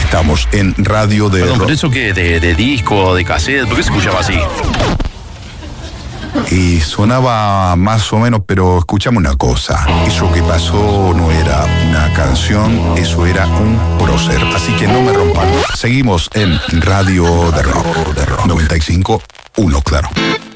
Estamos en Radio de Perdón, Rock. pero eso que de disco, de cassette, ¿por qué se escuchaba así? Y sonaba más o menos, pero escuchame una cosa. Eso que pasó no era una canción, eso era un prócer. Así que no me rompan. Seguimos en Radio de Rock. 95.1, claro.